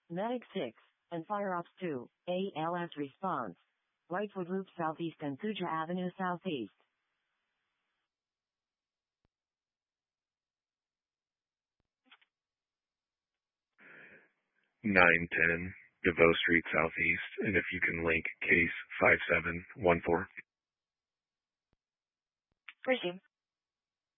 Medic 6, and Fire Ops 2, ALS response. Whitewood Loop Southeast and Suja Avenue Southeast. 910 DeVoe Street Southeast, and if you can link case 5714. Resume.